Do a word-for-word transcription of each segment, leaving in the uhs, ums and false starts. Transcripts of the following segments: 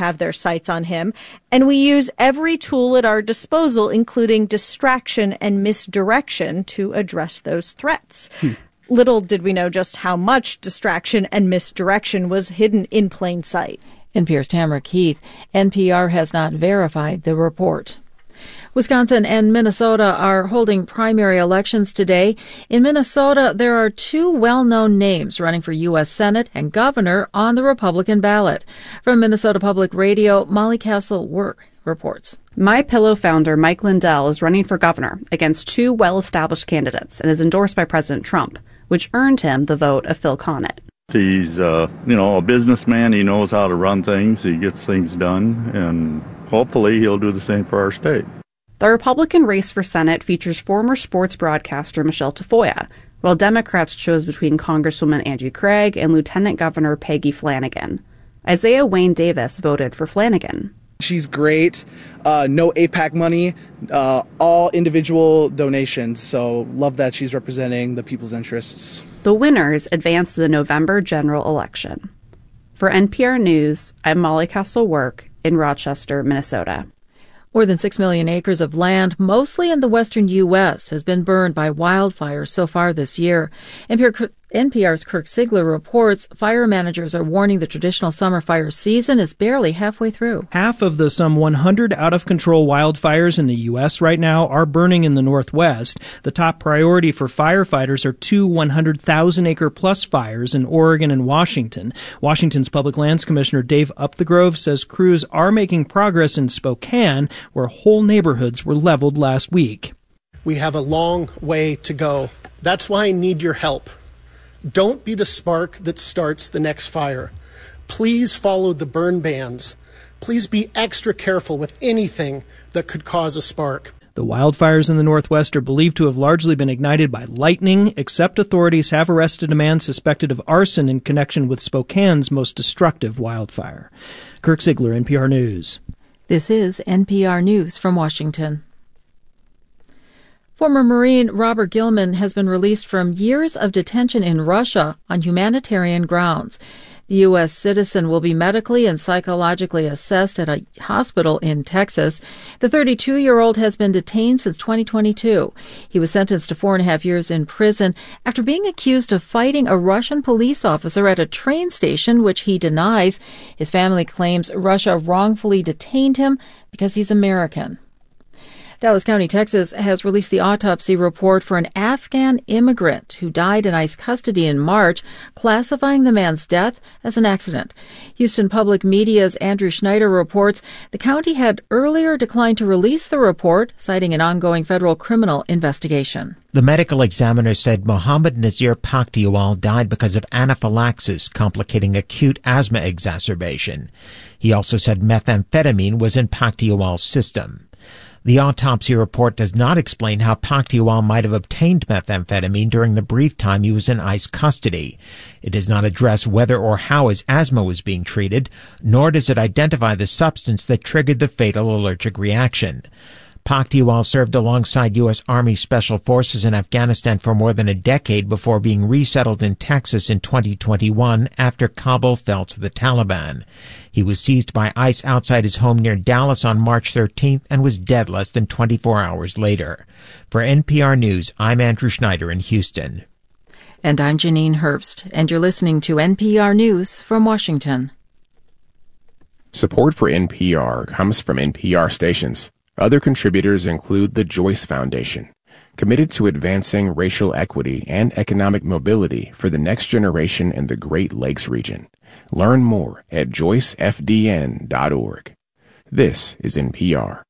have their sights on him, and we use every tool at our disposal, including distraction and misdirection, to address those threats. Hmm. Little did we know just how much distraction and misdirection was hidden in plain sight. N P R's Tamara Keith. N P R has not verified the report. Wisconsin and Minnesota are holding primary elections today. In Minnesota, there are two well-known names running for U S Senate and governor on the Republican ballot. From Minnesota Public Radio, Molly Castle-Work reports. MyPillow founder Mike Lindell is running for governor against two well-established candidates and is endorsed by President Trump, which earned him the vote of Phil Connett. He's, uh, you know, a businessman. He knows how to run things. He gets things done, and hopefully he'll do the same for our state. The Republican race for Senate features former sports broadcaster Michelle Tafoya, while Democrats chose between Congresswoman Angie Craig and Lieutenant Governor Peggy Flanagan. Isaiah Wayne Davis voted for Flanagan. She's great. Uh, no A PAC money, uh, all individual donations. So love that she's representing the people's interests. The winners advance to the November general election. For N P R News, I'm Molly Castle-Work in Rochester, Minnesota. More than six million acres of land, mostly in the western U S, has been burned by wildfires so far this year. N P R, N P R's Kirk Sigler reports fire managers are warning the traditional summer fire season is barely halfway through. Half of the some one hundred out-of-control wildfires in the U S right now are burning in the Northwest. The top priority for firefighters are two one hundred thousand acre plus fires in Oregon and Washington. Washington's Public Lands Commissioner Dave Upthegrove says crews are making progress in Spokane, where whole neighborhoods were leveled last week. We have a long way to go. That's why I need your help. Don't be the spark that starts the next fire. Please follow the burn bans. Please be extra careful with anything that could cause a spark. The wildfires in the Northwest are believed to have largely been ignited by lightning, except authorities have arrested a man suspected of arson in connection with Spokane's most destructive wildfire. Kirk Sigler, N P R News. This is N P R News from Washington. Former Marine Robert Gilman has been released from years of detention in Russia on humanitarian grounds. The U S citizen will be medically and psychologically assessed at a hospital in Texas. The thirty-two-year-old has been detained since twenty twenty-two. He was sentenced to four and a half years in prison after being accused of fighting a Russian police officer at a train station, which he denies. His family claims Russia wrongfully detained him because he's American. Dallas County, Texas, has released the autopsy report for an Afghan immigrant who died in ICE custody in March, classifying the man's death as an accident. Houston Public Media's Andrew Schneider reports the county had earlier declined to release the report, citing an ongoing federal criminal investigation. The medical examiner said Mohammed Nazir Pakhtiwal died because of anaphylaxis, complicating acute asthma exacerbation. He also said methamphetamine was in Pakhtiwal's system. The autopsy report does not explain how Pakhtiwal might have obtained methamphetamine during the brief time he was in ICE custody. It does not address whether or how his asthma was being treated, nor does it identify the substance that triggered the fatal allergic reaction. Pakhtiwal served alongside U S Army Special Forces in Afghanistan for more than a decade before being resettled in Texas in twenty twenty-one after Kabul fell to the Taliban. He was seized by ICE outside his home near Dallas on March thirteenth and was dead less than twenty-four hours later. For N P R News, I'm Andrew Schneider in Houston. And I'm Janine Herbst, and you're listening to N P R News from Washington. Support for N P R comes from N P R stations. Other contributors include the Joyce Foundation, committed to advancing racial equity and economic mobility for the next generation in the Great Lakes region. Learn more at joyce f d n dot org. This is N P R.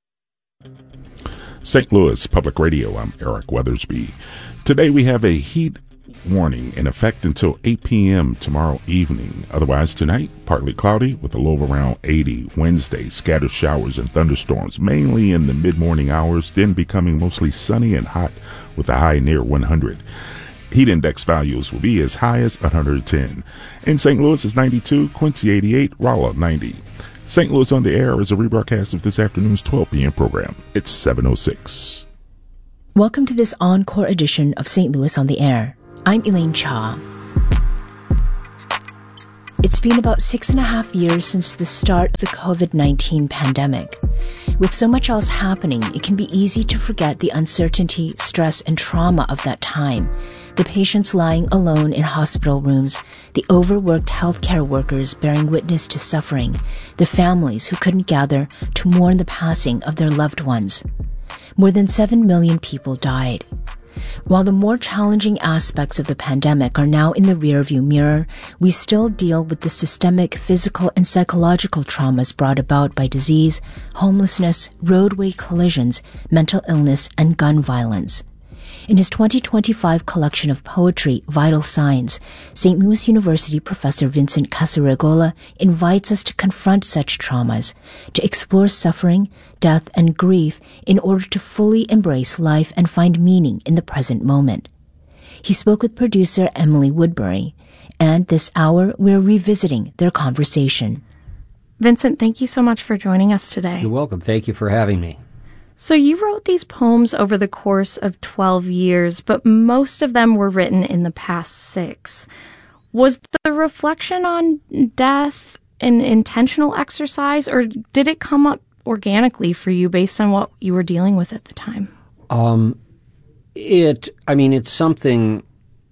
Saint Louis Public Radio, I'm Eric Weathersby. Today we have a heat warning in effect until eight p.m. tomorrow evening. Otherwise tonight, partly cloudy with a low of around eighty. Wednesday, scattered showers and thunderstorms, mainly in the mid-morning hours, then becoming mostly sunny and hot with a high near one hundred. Heat index values will be as high as one hundred ten. In Saint Louis is ninety-two, Quincy eighty-eight, Rolla ninety. Saint Louis on the Air is a rebroadcast of this afternoon's twelve p.m. program. It's seven oh six. Welcome to this encore edition of Saint Louis on the Air. I'm Elaine Cha. It's been about six and a half years since the start of the covid nineteen pandemic. With so much else happening, it can be easy to forget the uncertainty, stress, and trauma of that time. The patients lying alone in hospital rooms, the overworked healthcare workers bearing witness to suffering, the families who couldn't gather to mourn the passing of their loved ones. More than seven million people died. While the more challenging aspects of the pandemic are now in the rearview mirror, we still deal with the systemic physical and psychological traumas brought about by disease, homelessness, roadway collisions, mental illness, and gun violence. In his twenty twenty-five collection of poetry, Vital Signs, Saint Louis University professor Vincent Casaregola invites us to confront such traumas, to explore suffering, death, and grief in order to fully embrace life and find meaning in the present moment. He spoke with producer Emily Woodbury, and this hour we're revisiting their conversation. Vincent, thank you so much for joining us today. You're welcome. Thank you for having me. So you wrote these poems over the course of twelve years, but most of them were written in the past six. Was the reflection on death an intentional exercise, or did it come up organically for you based on what you were dealing with at the time? Um, it, I mean, it's something,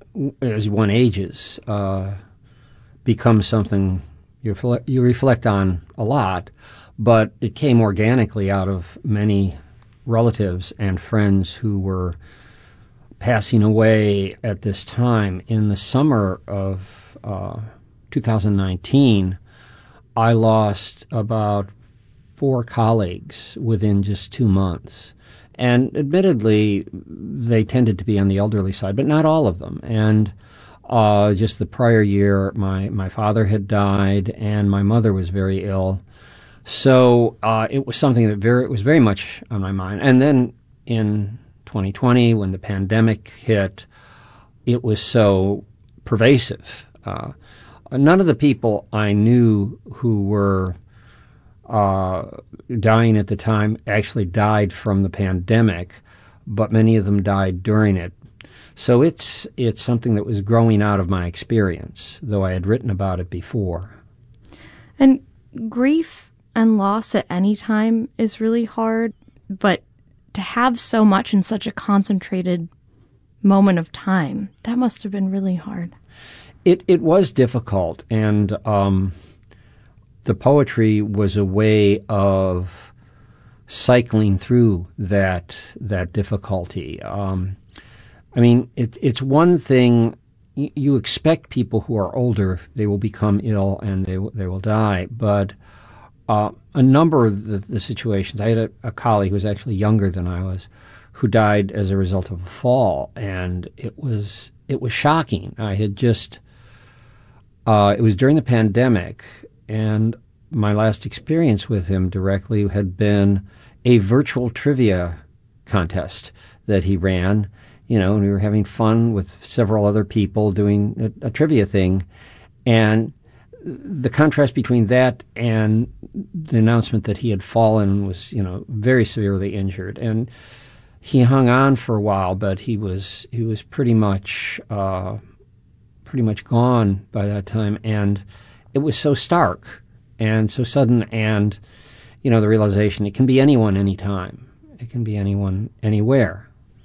as one ages, uh, becomes something you reflect, you reflect on a lot, but it came organically out of many relatives and friends who were passing away at this time. In the summer of uh, two thousand nineteen, I lost about four colleagues within just two months. And admittedly, they tended to be on the elderly side, but not all of them. And uh, just the prior year, my, my father had died, and my mother was very ill. So uh, it was something that very it was very much on my mind. And then in twenty twenty, when the pandemic hit, it was so pervasive. Uh, none of the people I knew who were uh, dying at the time actually died from the pandemic, but many of them died during it. So it's it's something that was growing out of my experience, though I had written about it before. And grief and loss at any time is really hard, but to have so much in such a concentrated moment of time, that must have been really hard. It it was difficult, and um, the poetry was a way of cycling through that that difficulty. Um, I mean, it, it's one thing, y- you expect people who are older, they will become ill and they, w- they will die, but Uh, a number of the, the situations, I had a, a colleague who was actually younger than I was, who died as a result of a fall, and it was it was shocking. I had just, uh, it was during the pandemic, and my last experience with him directly had been a virtual trivia contest that he ran, you know, and we were having fun with several other people doing a, a trivia thing, and the contrast between that and the announcement that he had fallen was, you know, very severely injured, and he hung on for a while, but he was he was pretty much uh, pretty much gone by that time, and it was so stark and so sudden, and you know, the realization it can be anyone, anytime, it can be anyone, anywhere.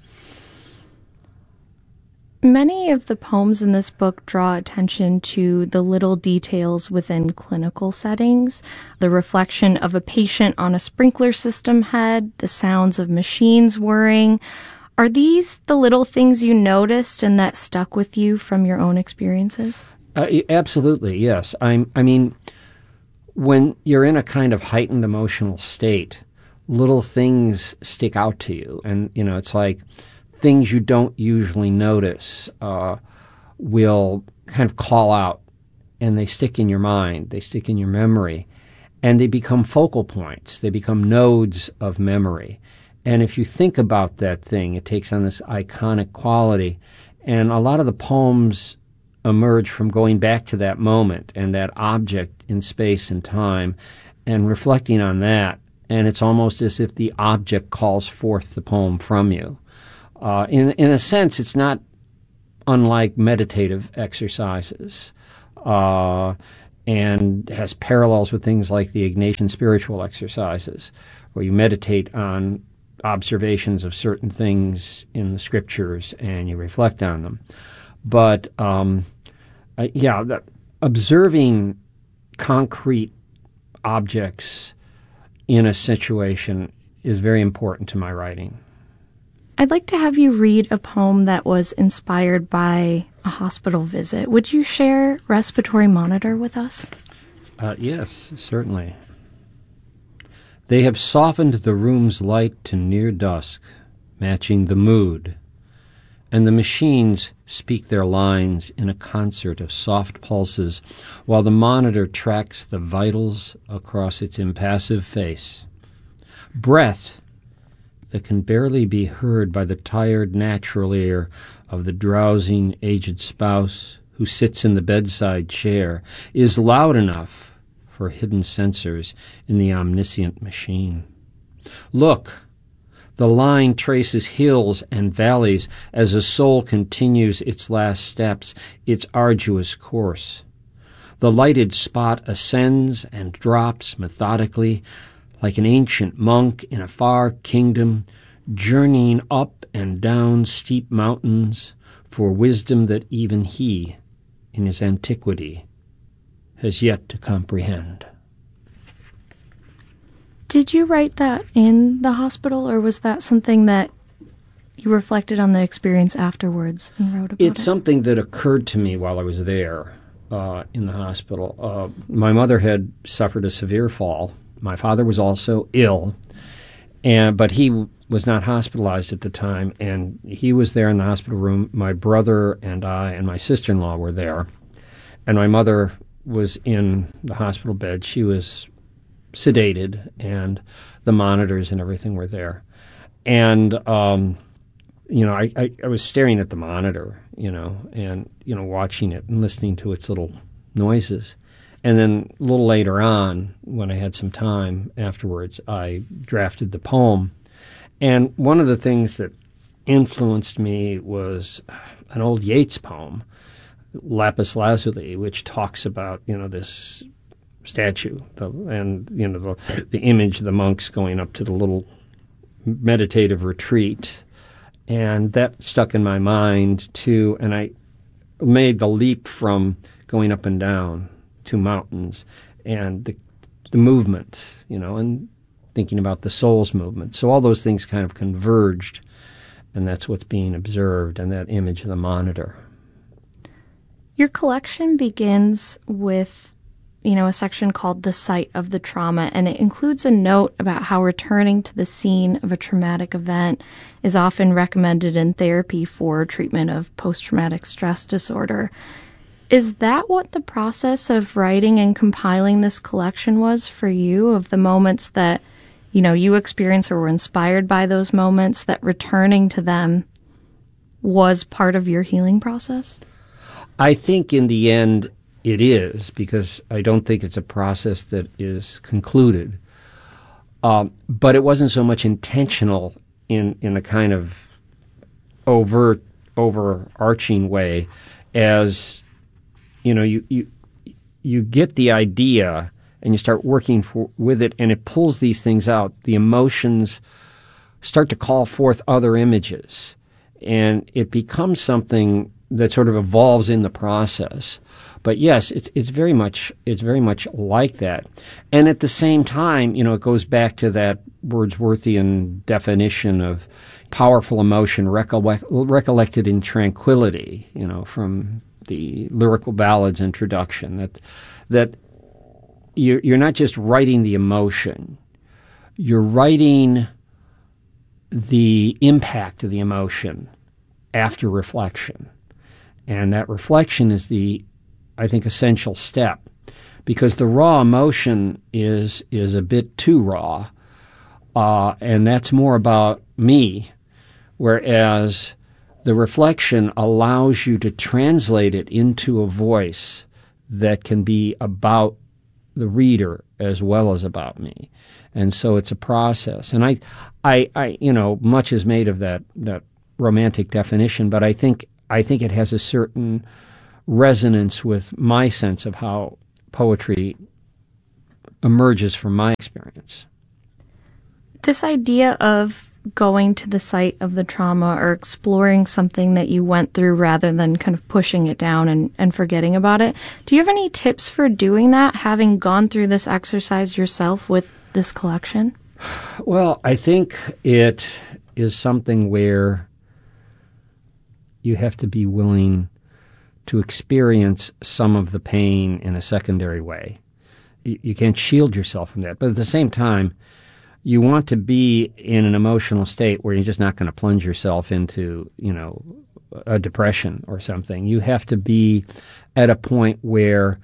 Many of the poems in this book draw attention to the little details within clinical settings, the reflection of a patient on a sprinkler system head, the sounds of machines whirring. Are these the little things you noticed and that stuck with you from your own experiences? Uh, absolutely, yes. I'm, I mean, when you're in a kind of heightened emotional state, little things stick out to you. And, you know, it's like things you don't usually notice uh, will kind of call out, and they stick in your mind, they stick in your memory, and they become focal points. They become nodes of memory. And if you think about that thing, it takes on this iconic quality. And a lot of the poems emerge from going back to that moment and that object in space and time and reflecting on that. And it's almost as if the object calls forth the poem from you. Uh, in in a sense, it's not unlike meditative exercises. Uh, and has parallels with things like the Ignatian spiritual exercises, where you meditate on observations of certain things in the scriptures and you reflect on them. But, um, uh, yeah, the, observing concrete objects in a situation is very important to my writing. I'd like to have you read a poem that was inspired by a hospital visit. Would you share Respiratory Monitor with us? Uh, yes, certainly. They have softened the room's light to near dusk, matching the mood, and the machines speak their lines in a concert of soft pulses while the monitor tracks the vitals across its impassive face. Breath that can barely be heard by the tired natural ear of the drowsing aged spouse who sits in the bedside chair is loud enough for hidden sensors in the omniscient machine. Look, the line traces hills and valleys as a soul continues its last steps, its arduous course. The lighted spot ascends and drops methodically, like an ancient monk in a far kingdom, journeying up and down steep mountains for wisdom that even he, in his antiquity, has yet to comprehend. Did you write that in the hospital, or was that something that you reflected on the experience afterwards and wrote about it's it? It's something that occurred to me while I was there uh, in the hospital. Uh, my mother had suffered a severe fall. My father was also ill, and but he w- was not hospitalized at the time, and he was there in the hospital room. My brother and I and my sister-in-law were there, and my mother was in the hospital bed. She was sedated, and the monitors and everything were there. And, um, you know, I, I, I was staring at the monitor, you know, and, you know, watching it and listening to its little noises. And then a little later on, when I had some time afterwards, I drafted the poem. And one of the things that influenced me was an old Yeats poem, Lapis Lazuli, which talks about, you know, this statue the, and, you know, the, the image of the monks going up to the little meditative retreat. And that stuck in my mind, too. And I made the leap from going up and down to mountains and the, the movement, you know, and thinking about the soul's movement. So all those things kind of converged, and that's what's being observed in that image of the monitor. Your collection begins with, you know, a section called The Site of the Trauma, and it includes a note about how returning to the scene of a traumatic event is often recommended in therapy for treatment of post-traumatic stress disorder. Is that what the process of writing and compiling this collection was for you, of the moments that, you know, you experienced or were inspired by those moments, that returning to them was part of your healing process? I think in the end it is, because I don't think it's a process that is concluded. Um, but it wasn't so much intentional in, in a kind of overt, overarching way as, you know, you, you, you get the idea and you start working for, with it, and it pulls these things out. The emotions start to call forth other images, and it becomes something that sort of evolves in the process. But yes, it's it's very much it's very much like that. And at the same time, you know, it goes back to that Wordsworthian definition of powerful emotion recollect, recollected in tranquility, you know, from the Lyrical Ballads introduction, that that you're, you're not just writing the emotion, you're writing the impact of the emotion after reflection. And that reflection is the, I think, essential step, because the raw emotion is is a bit too raw, uh, and that's more about me, whereas the reflection allows you to translate it into a voice that can be about the reader as well as about me. And so it's a process. And I, I, I you know, much is made of that that romantic definition, but I think I think it has a certain resonance with my sense of how poetry emerges from my experience. This idea of going to the site of the trauma or exploring something that you went through rather than kind of pushing it down and, and forgetting about it. Do you have any tips for doing that, having gone through this exercise yourself with this collection? Well, I think it is something where you have to be willing to experience some of the pain in a secondary way. You, you can't shield yourself from that. But at the same time, you want to be in an emotional state where you're just not going to plunge yourself into, you know, a depression or something. You have to be at a point where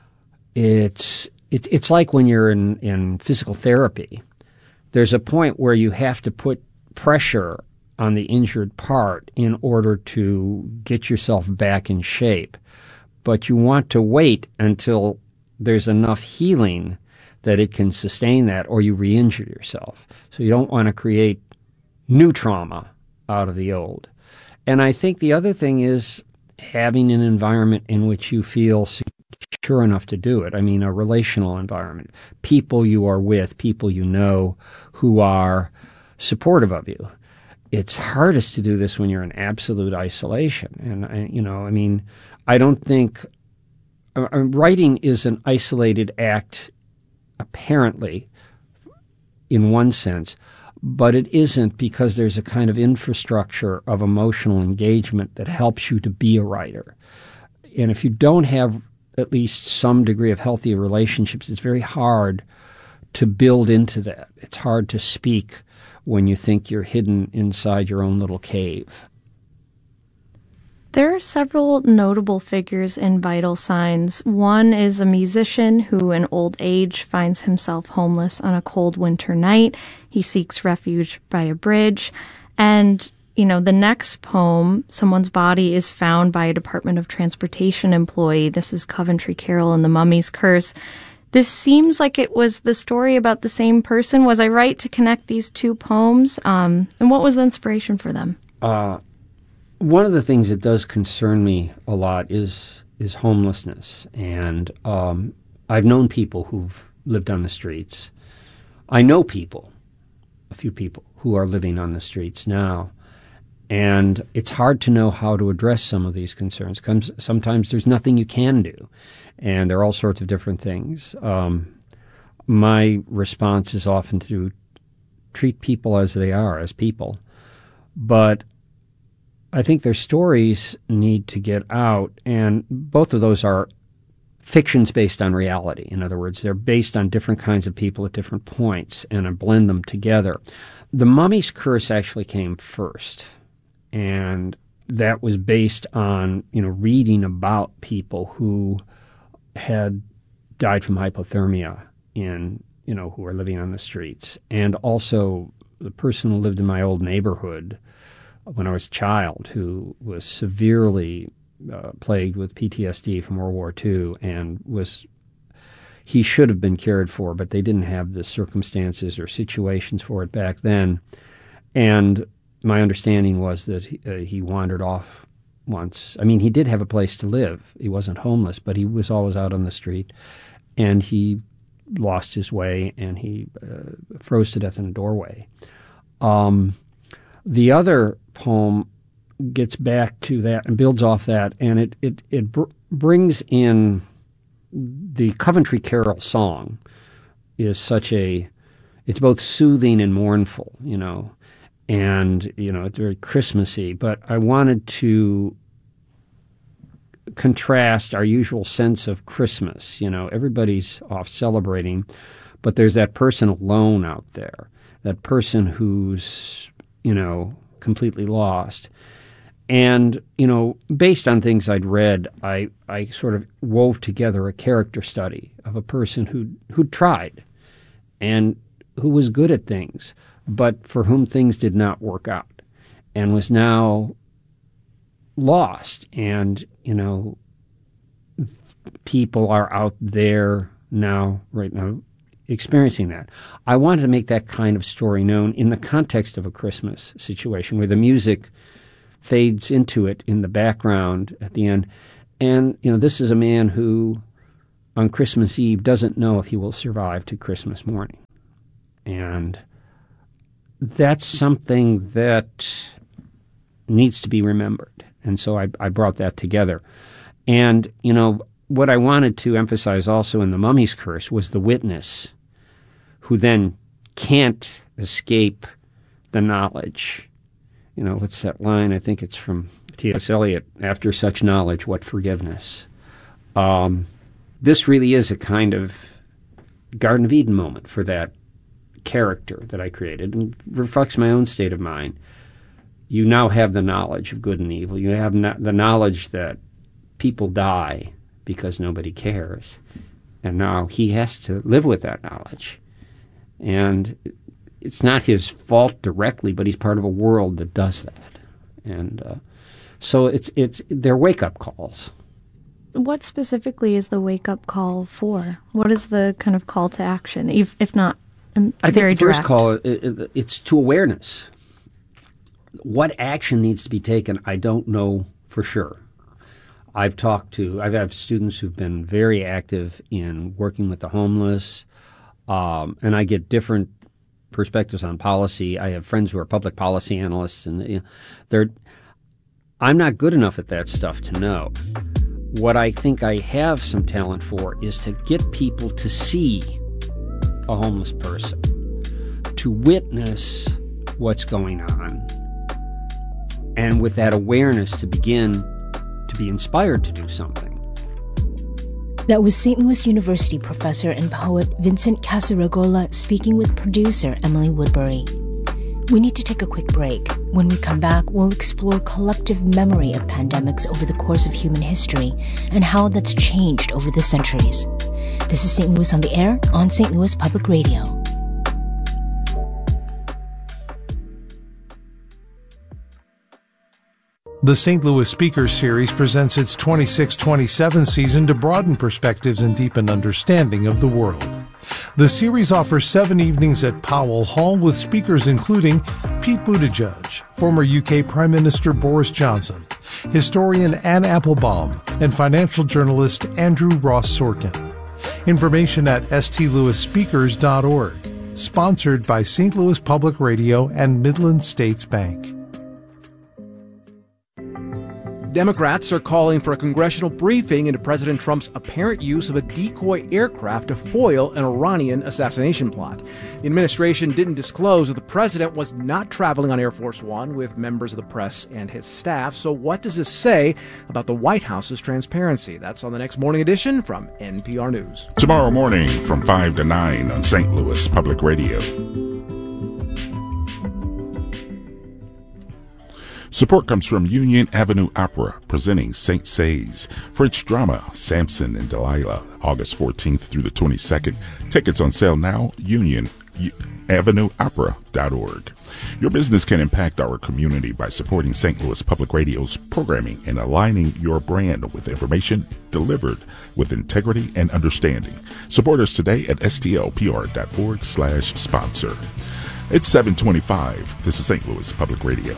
it's it, it's like when you're in, in physical therapy. There's a point where you have to put pressure on the injured part in order to get yourself back in shape. But you want to wait until there's enough healing that it can sustain that, or you re-injure yourself. So you don't want to create new trauma out of the old. And I think the other thing is having an environment in which you feel secure enough to do it. I mean, a relational environment. People you are with, people you know who are supportive of you. It's hardest to do this when you're in absolute isolation. And, I, you know, I mean, I don't think uh, writing is an isolated act apparently, in one sense, but it isn't, because there's a kind of infrastructure of emotional engagement that helps you to be a writer. And if you don't have at least some degree of healthy relationships, it's very hard to build into that. It's hard to speak when you think you're hidden inside your own little cave. There are several notable figures in Vital Signs. One is a musician who, in old age, finds himself homeless on a cold winter night. He seeks refuge by a bridge. And, you know, the next poem, someone's body is found by a Department of Transportation employee. This is Coventry Carol and the Mummy's Curse. This seems like it was the story about the same person. Was I right to connect these two poems? Um, and what was the inspiration for them? Uh One of the things that does concern me a lot is is homelessness, and um, I've known people who've lived on the streets. I know people, a few people, who are living on the streets now, and it's hard to know how to address some of these concerns. Sometimes there's nothing you can do, and there are all sorts of different things. Um, my response is often to treat people as they are, as people, but I think their stories need to get out, and both of those are fictions based on reality. In other words, they're based on different kinds of people at different points, and I blend them together. The Mummy's Curse actually came first, and that was based on, you know, reading about people who had died from hypothermia in, you know, who are living on the streets, and also the person who lived in my old neighborhood when I was a child, who was severely uh, plagued with P T S D from World War Two, and was he should have been cared for, but they didn't have the circumstances or situations for it back then. And my understanding was that he, uh, he wandered off once. I mean, he did have a place to live. He wasn't homeless, but he was always out on the street, and he lost his way, and he uh, froze to death in a doorway. Um, the other poem gets back to that and builds off that, and it it it br- brings in the Coventry Carol song. Is such a it's both soothing and mournful, you know, and you know it's very Christmassy. But I wanted to contrast our usual sense of Christmas. You know, everybody's off celebrating, but there's that person alone out there, that person who's, you know, completely lost. And, you know, based on things I'd read, I, I sort of wove together a character study of a person who who tried and who was good at things, but for whom things did not work out, and was now lost. And, you know, people are out there now, right now, experiencing that. I wanted to make that kind of story known in the context of a Christmas situation where the music fades into it in the background at the end. And, you know, this is a man who on Christmas Eve doesn't know if he will survive to Christmas morning. And that's something that needs to be remembered. And so I, I brought that together. And, you know, what I wanted to emphasize also in The Mummy's Curse was the witness who then can't escape the knowledge. You know, what's that line? I think it's from T S Eliot, after such knowledge, what forgiveness? Um, this really is a kind of Garden of Eden moment for that character that I created, and reflects my own state of mind. You now have the knowledge of good and evil. You have no- the knowledge that people die because nobody cares. And now he has to live with that knowledge. And it's not his fault directly, but he's part of a world that does that. And uh, so it's it's they're wake-up calls. What specifically is the wake-up call for? What is the kind of call to action, if, if not um, I think very the first direct? call, it, it, it's to awareness. What action needs to be taken, I don't know for sure. I've talked to, I've had students who've been very active in working with the homeless, um, and I get different perspectives on policy. I have friends who are public policy analysts, and you know, they're. I'm not good enough at that stuff to know. What I think I have some talent for is to get people to see a homeless person, to witness what's going on, and with that awareness to begin to be inspired to do something. That was Saint Louis University professor and poet Vincent Casaregola speaking with producer Emily Woodbury. We need to take a quick break. When we come back, we'll explore collective memory of pandemics over the course of human history and how that's changed over the centuries. This is Saint Louis on the Air on Saint Louis Public Radio. The Saint Louis Speakers Series presents its twenty-six twenty-seven season to broaden perspectives and deepen understanding of the world. The series offers seven evenings at Powell Hall with speakers including Pete Buttigieg, former U K Prime Minister Boris Johnson, historian Anne Applebaum, and financial journalist Andrew Ross Sorkin. Information at s t louis speakers dot org. Sponsored by Saint Louis Public Radio and Midland States Bank. Democrats are calling for a congressional briefing into President Trump's apparent use of a decoy aircraft to foil an Iranian assassination plot. The administration didn't disclose that the president was not traveling on Air Force One with members of the press and his staff. So what does this say about the White House's transparency? That's on the next morning edition from N P R News. Tomorrow morning from five to nine on Saint Louis Public Radio. Support comes from Union Avenue Opera, presenting Saint Say's French drama Samson and Delilah, August fourteenth through the twenty-second. Tickets on sale now, union avenue opera dot org. Your business can impact our community by supporting Saint Louis Public Radio's programming and aligning your brand with information delivered with integrity and understanding. Support us today at s t l p r dot org slash sponsor. It's seven twenty-five. This is Saint Louis Public Radio.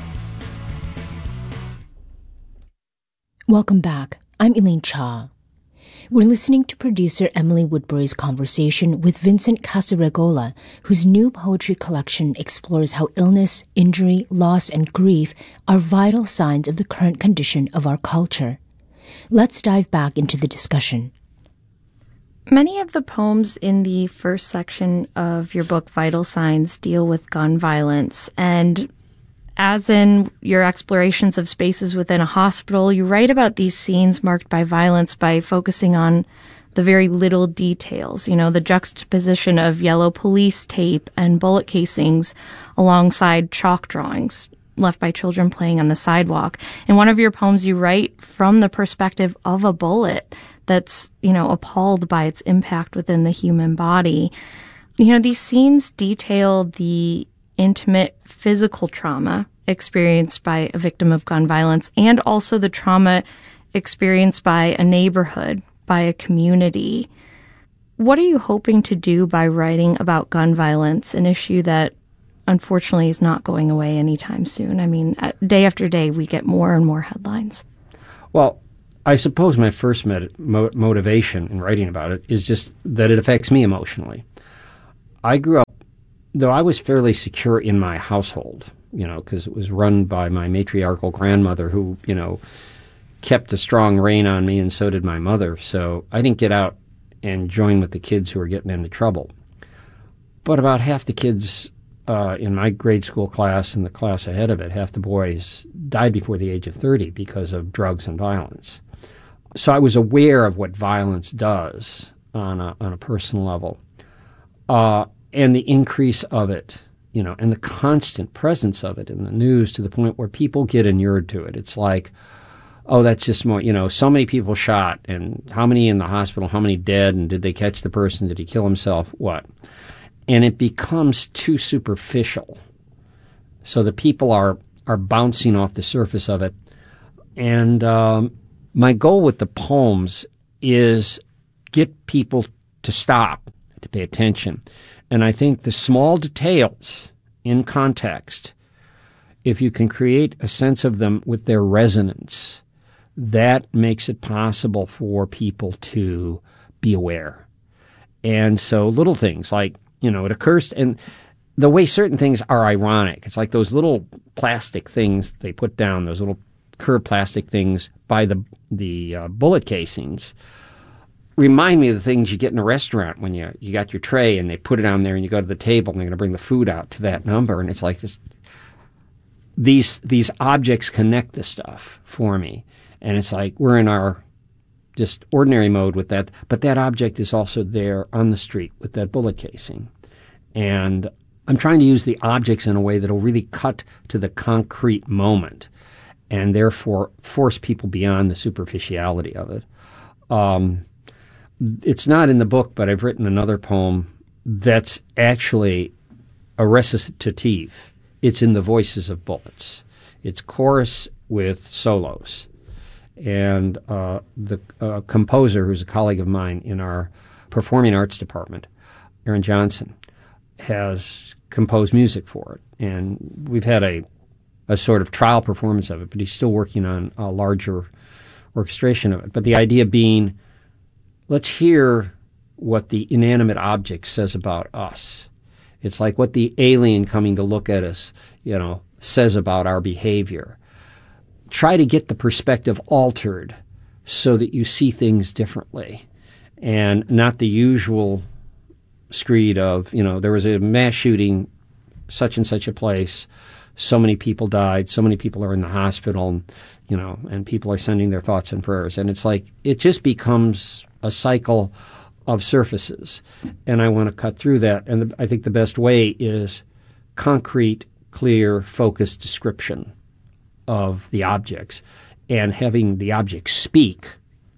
Welcome back. I'm Elaine Cha. We're listening to producer Emily Woodbury's conversation with Vincent Casaregola, whose new poetry collection explores how illness, injury, loss, and grief are vital signs of the current condition of our culture. Let's dive back into the discussion. Many of the poems in the first section of your book, Vital Signs, deal with gun violence, and as in your explorations of spaces within a hospital, you write about these scenes marked by violence by focusing on the very little details, you know, the juxtaposition of yellow police tape and bullet casings alongside chalk drawings left by children playing on the sidewalk. In one of your poems, you write from the perspective of a bullet that's, you know, appalled by its impact within the human body. You know, these scenes detail the intimate physical trauma experienced by a victim of gun violence and also the trauma experienced by a neighborhood, by a community. What are you hoping to do by writing about gun violence, an issue that unfortunately is not going away anytime soon? I mean, day after day, we get more and more headlines. Well, I suppose my first med- mo- motivation in writing about it is just that it affects me emotionally. I grew up, though I was fairly secure in my household, you know, because it was run by my matriarchal grandmother who, you know, kept a strong rein on me, and so did my mother. So I didn't get out and join with the kids who were getting into trouble. But about half the kids uh, in my grade school class and the class ahead of it, half the boys died before the age of thirty because of drugs and violence. So I was aware of what violence does on a, on a personal level, uh, and the increase of it, you know, and the constant presence of it in the news to the point where people get inured to it. It's like, oh, that's just more, you know, so many people shot, and how many in the hospital, how many dead, and did they catch the person, did he kill himself, what? And it becomes too superficial. So the people are, are bouncing off the surface of it. And um, my goal with the poems is get people to stop, to pay attention. And I think the small details in context, if you can create a sense of them with their resonance, that makes it possible for people to be aware. And so little things like, you know, it occurs, and the way certain things are ironic, it's like those little plastic things they put down, those little curved plastic things by the the uh, bullet casings, remind me of the things you get in a restaurant when you, you got your tray and they put it on there and you go to the table and they're going to bring the food out to that number. And it's like this, these these objects connect the stuff for me. And it's like we're in our just ordinary mode with that, but that object is also there on the street with that bullet casing. And I'm trying to use the objects in a way that will really cut to the concrete moment and therefore force people beyond the superficiality of it. Um, it's not in the book, but I've written another poem that's actually a recitative. It's in the voices of bullets. It's chorus with solos. And uh, the uh, composer, who's a colleague of mine in our performing arts department, Aaron Johnson, has composed music for it. And we've had a, a sort of trial performance of it, but he's still working on a larger orchestration of it. But the idea being, let's hear what the inanimate object says about us. It's like what the alien coming to look at us, you know, says about our behavior. Try to get the perspective altered so that you see things differently and not the usual screed of, you know, there was a mass shooting, such and such a place, so many people died, so many people are in the hospital, you know, and people are sending their thoughts and prayers. And it's like, it just becomes a cycle of surfaces. And I want to cut through that. And the, I think the best way is concrete, clear, focused description of the objects, and having the objects speak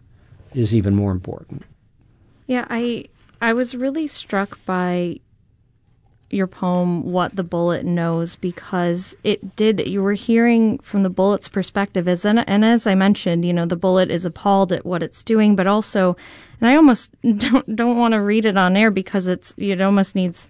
is even more important. Yeah, I I was really struck by your poem, What the Bullet Knows, because it did, you were hearing from the bullet's perspective, as and, and as I mentioned, you know, the bullet is appalled at what it's doing, but also, and I almost don't, don't want to read it on air because it's, it almost needs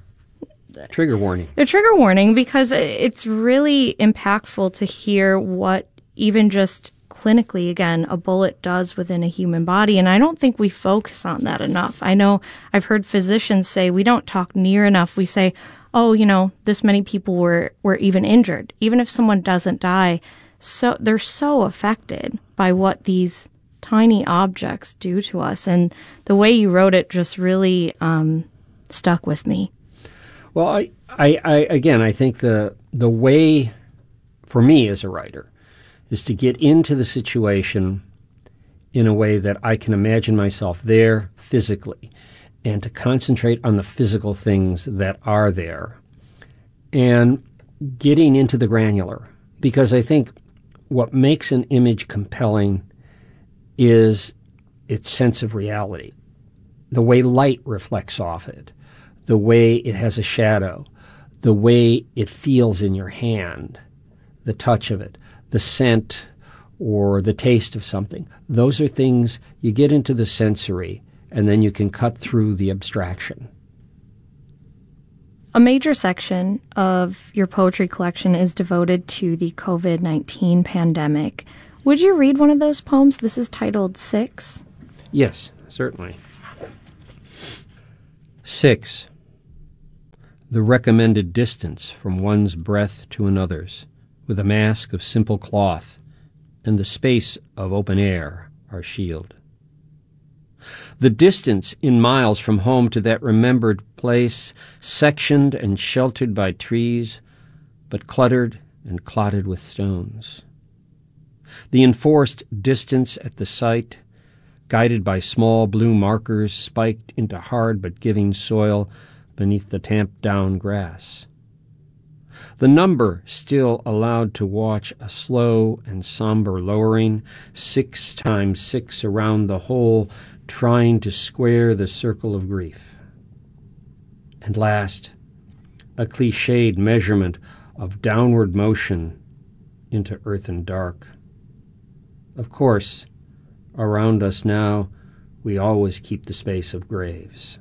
trigger warning. A trigger warning, because it's really impactful to hear what even just clinically, again, a bullet does within a human body. And I don't think we focus on that enough. I know I've heard physicians say we don't talk near enough. We say, oh, you know, this many people were, were even injured. Even if someone doesn't die, so they're so affected by what these tiny objects do to us. And the way you wrote it just really um, stuck with me. Well, I, I, I, again, I think the the way for me as a writer is to get into the situation in a way that I can imagine myself there physically and to concentrate on the physical things that are there and getting into the granular. Because I think what makes an image compelling is its sense of reality, the way light reflects off it, the way it has a shadow, the way it feels in your hand, the touch of it, the scent or the taste of something. Those are things you get into the sensory, and then you can cut through the abstraction. A major section of your poetry collection is devoted to the COVID nineteen pandemic. Would you read one of those poems? This is titled Six. Yes, certainly. Six. The recommended distance from one's breath to another's, with a mask of simple cloth, and the space of open air our shield. The distance in miles from home to that remembered place, sectioned and sheltered by trees, but cluttered and clotted with stones. The enforced distance at the site, guided by small blue markers spiked into hard but giving soil beneath the tamped-down grass. The number still allowed to watch a slow and somber lowering, six times six around the hole, trying to square the circle of grief. And last, a cliched measurement of downward motion into earth and dark. Of course, around us now, we always keep the space of graves.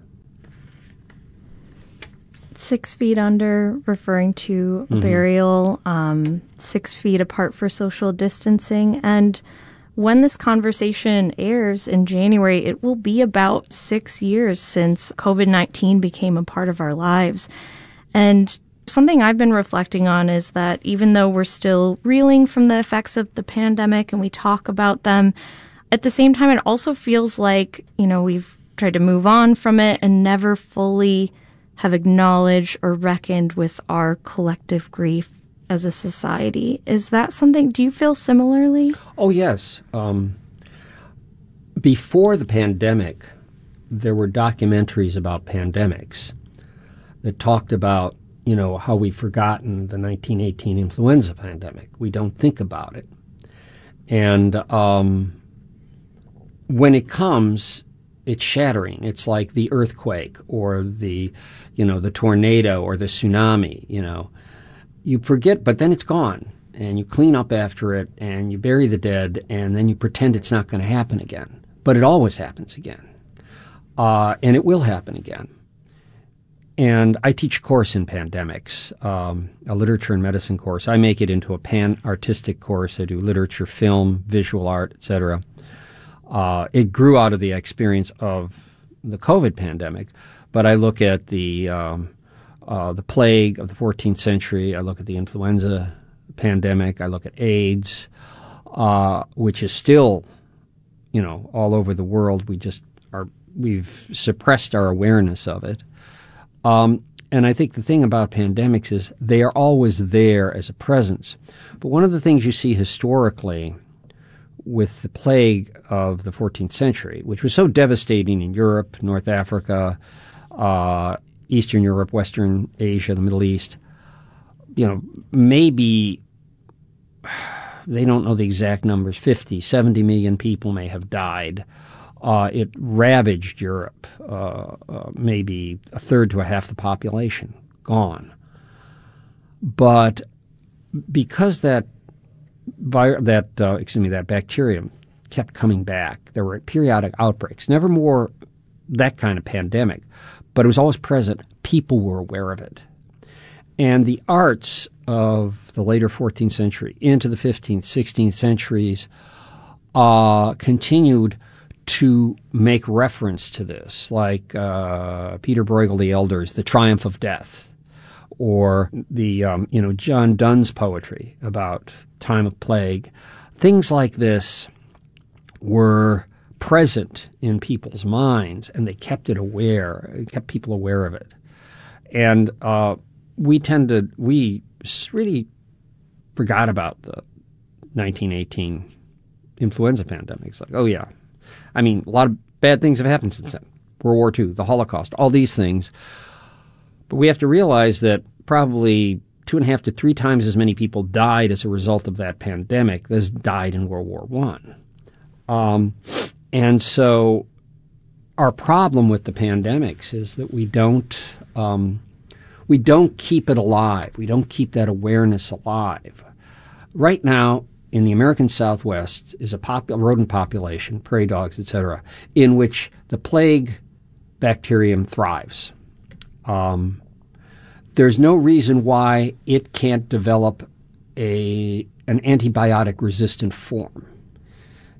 Six feet under, referring to a Mhm. burial, um, six feet apart for social distancing. And when this conversation airs in January, it will be about six years since COVID nineteen became a part of our lives. And something I've been reflecting on is that even though we're still reeling from the effects of the pandemic and we talk about them, at the same time, it also feels like, you know, we've tried to move on from it and never fully have acknowledged or reckoned with our collective grief as a society. Is that something, do you feel similarly? Oh, yes. Um, before the pandemic, there were documentaries about pandemics that talked about, you know, how we've forgotten the nineteen eighteen influenza pandemic. We don't think about it. And um, when it comes, it's shattering. It's like the earthquake or the, you know, the tornado or the tsunami, you know. You forget, but then it's gone, and you clean up after it, and you bury the dead, and then you pretend it's not going to happen again. But it always happens again. Uh, and it will happen again. And I teach a course in pandemics, um, a literature and medicine course. I make it into a pan-artistic course. I do literature, film, visual art, et cetera. Uh, it grew out of the experience of the COVID pandemic, but I look at the um, uh, the plague of the fourteenth century. I look at the influenza pandemic. I look at AIDS, uh, which is still, you know, all over the world. We just are we've suppressed our awareness of it. Um, and I think the thing about pandemics is they are always there as a presence. But one of the things you see historically with the plague of the fourteenth century, which was so devastating in Europe, North Africa, uh, Eastern Europe, Western Asia, the Middle East, you know, maybe, they don't know the exact numbers, fifty, seventy million people may have died. Uh, it ravaged Europe, uh, uh, maybe a third to a half the population, gone. But because that Vi- that uh, excuse me, that bacterium kept coming back. There were periodic outbreaks, never more that kind of pandemic, but it was always present. People were aware of it. And the arts of the later fourteenth century into the fifteenth, sixteenth centuries uh, continued to make reference to this, like uh, Peter Bruegel the Elder's The Triumph of Death, or the um, you know John Donne's poetry about time of plague. Things like this were present in people's minds, and they kept it aware, kept people aware of it. And uh, we tended, we really forgot about the nineteen eighteen influenza pandemic. It's like, oh yeah, I mean, a lot of bad things have happened since then. World War Two, the Holocaust, all these things. But we have to realize that probably two and a half to three times as many people died as a result of that pandemic as died in World War One. Um, and so our problem with the pandemics is that we don't um, we don't keep it alive. We don't keep that awareness alive. Right now, in the American Southwest is a pop- rodent population, prairie dogs, et cetera, in which the plague bacterium thrives. Um, there's no reason why it can't develop a an antibiotic-resistant form.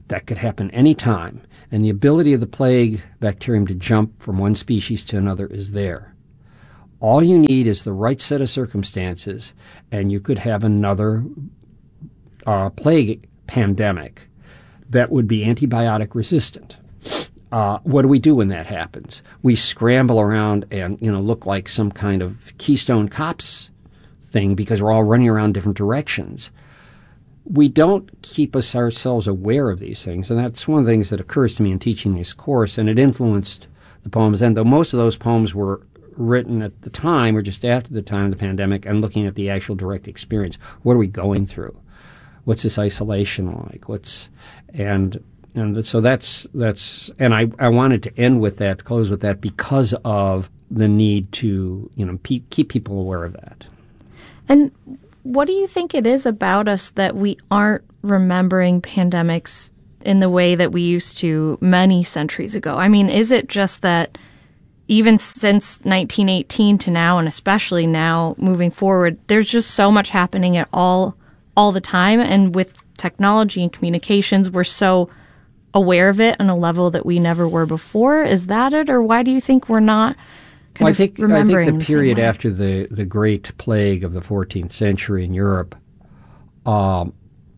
That could happen any time. And the ability of the plague bacterium to jump from one species to another is there. All you need is the right set of circumstances, and you could have another uh, plague pandemic that would be antibiotic resistant. Uh, what do we do when that happens? We scramble around and, you know, look like some kind of Keystone Cops thing because we're all running around different directions. We don't keep us ourselves aware of these things, and that's one of the things that occurs to me in teaching this course, and it influenced the poems. And though most of those poems were written at the time or just after the time of the pandemic, and looking at the actual direct experience. What are we going through? What's this isolation like? What's and and so that's that's and I, I wanted to end with that, close with that, because of the need to, you know, pe- keep people aware of that. And what do you think it is about us that we aren't remembering pandemics in the way that we used to many centuries ago? I mean, is it just that even since nineteen eighteen to now, and especially now moving forward, there's just so much happening at all all the time, and with technology and communications, we're so aware of it on a level that we never were before? Is that it, or why do you think we're not kind well, I of think, remembering I think the, the period same way? after the, the Great Plague of the fourteenth century in Europe, um,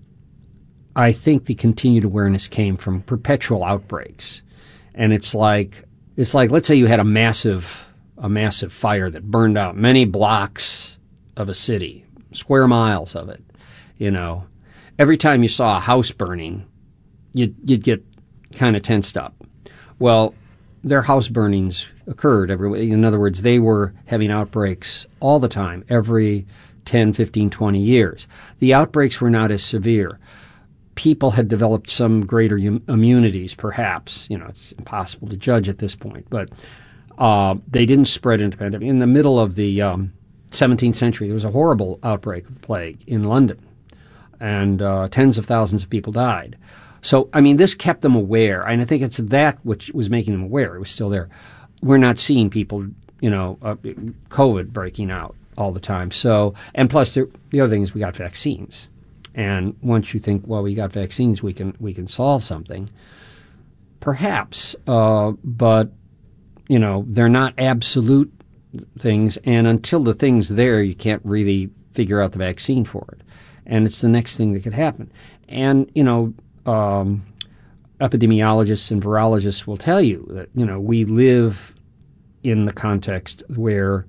I think the continued awareness came from perpetual outbreaks. And it's like, it's like, let's say you had a massive, a massive fire that burned out many blocks of a city, square miles of it, you know. Every time you saw a house burning, you'd, you'd get kind of tensed up. Well, their house burnings occurred every, in other words, they were having outbreaks all the time, every ten, fifteen, twenty years. The outbreaks were not as severe. People had developed some greater um, immunities, perhaps. You know, it's impossible to judge at this point, but uh, they didn't spread into pandemic. In the middle of the um, seventeenth century, there was a horrible outbreak of the plague in London, and uh, tens of thousands of people died. So, I mean, this kept them aware, and I think it's that which was making them aware. It was still there. We're not seeing people, you know, uh, COVID breaking out all the time. So, and plus, there, the other thing is we got vaccines. And once you think, well, we got vaccines, we can we can solve something, perhaps. Uh, but, you know, they're not absolute things. And until the thing's there, you can't really figure out the vaccine for it. And it's the next thing that could happen. And, you know, um, epidemiologists and virologists will tell you that, you know, we live in the context where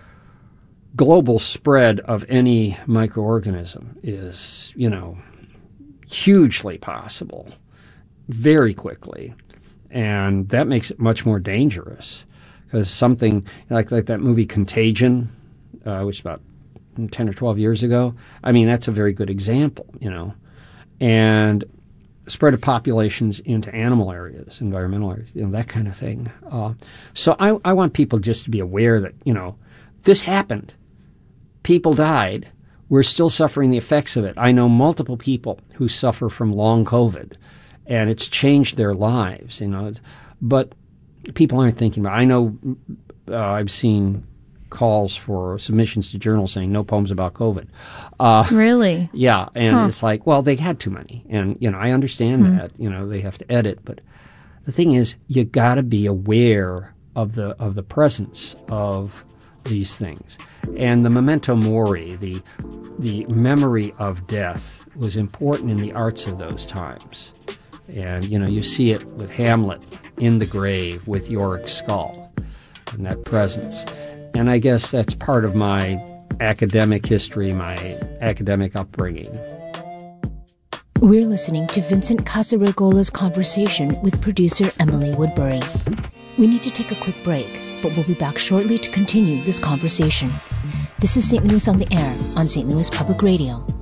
global spread of any microorganism is, you know, hugely possible very quickly. And that makes it much more dangerous because something like, like that movie Contagion, uh, which is about ten or twelve years ago, I mean, that's a very good example, you know. And spread of populations into animal areas, environmental areas, you know, that kind of thing. Uh, so I, I want people just to be aware that, you know, this happened. People died. We're still suffering the effects of it. I know multiple people who suffer from long COVID, and it's changed their lives, you know. But people aren't thinking about it. I know uh, I've seen calls for submissions to journals saying no poems about COVID. Uh, really? Yeah, and huh. it's like, well, they had too many. And, you know, I understand hmm. that. You know, they have to edit. But the thing is, you got to be aware of the of the presence of these things. And the memento mori, the the memory of death, was important in the arts of those times. And, you know, you see it with Hamlet in the grave with Yorick's skull and that presence. And I guess that's part of my academic history, my academic upbringing. We're listening to Vincent Casaregola's conversation with producer Emily Woodbury. We need to take a quick break, but we'll be back shortly to continue this conversation. This is Saint Louis on the Air on Saint Louis Public Radio.